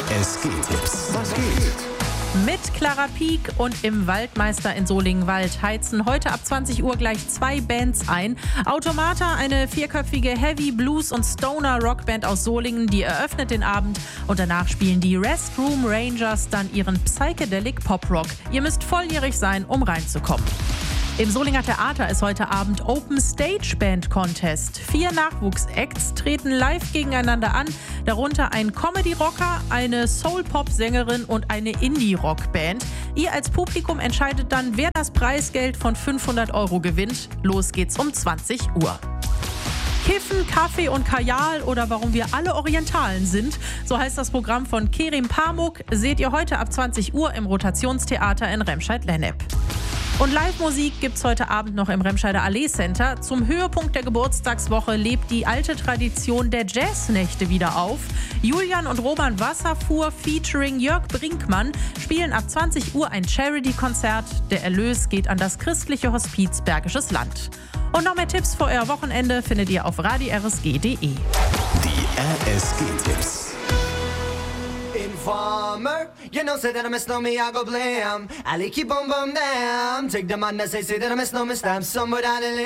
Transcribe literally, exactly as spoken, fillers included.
S G-Tipps. Was geht? Mit Clara Pieck und im Waldmeister in Solingen-Wald heizen heute ab zwanzig Uhr gleich zwei Bands ein. Automata, eine vierköpfige Heavy, Blues und Stoner Rockband aus Solingen, die eröffnet den Abend. Und danach spielen die Restroom Rangers dann ihren Psychedelic Pop-Rock. Ihr müsst volljährig sein, um reinzukommen. Im Solinger Theater ist heute Abend Open Stage Band Contest. Vier Nachwuchsacts treten live gegeneinander an, darunter ein Comedy-Rocker, eine Soul-Pop-Sängerin und eine Indie-Rock-Band. Ihr als Publikum entscheidet dann, wer das Preisgeld von fünfhundert Euro gewinnt. Los geht's um zwanzig Uhr. Kiffen, Kaffee und Kajal oder warum wir alle Orientalen sind. So heißt das Programm von Kerim Pamuk. Seht ihr heute ab zwanzig Uhr im Rotationstheater in Remscheid-Lennep. Und Live-Musik gibt's heute Abend noch im Remscheider Allee Center. Zum Höhepunkt der Geburtstagswoche lebt die alte Tradition der Jazznächte wieder auf. Julian und Roman Wasserfuhr featuring Jörg Brinkmann spielen ab zwanzig Uhr ein Charity-Konzert. Der Erlös geht an das christliche Hospiz Bergisches Land. Und noch mehr Tipps für euer Wochenende findet ihr auf radio r s g punkt d e. Die R S G-Tipps. Informer, you know, say that I miss no me, I go blam. I like keep on bum damn. Take the man that say, say that I miss no me, stamp somewhere down the lane.